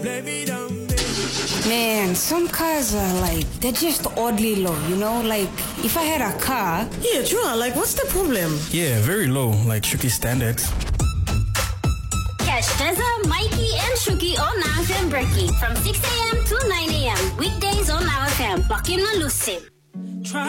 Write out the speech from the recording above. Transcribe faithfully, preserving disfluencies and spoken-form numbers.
Man, some cars are like, they're just oddly low, you know? Like, if I had a car... Yeah, true. Like, what's the problem? Yeah, very low, like Shuki standards. Catch Deza, Mikey, and Shuki on Now F M Breaky from six a.m. to nine a.m. Weekdays on Now F M. Lock in and lose it.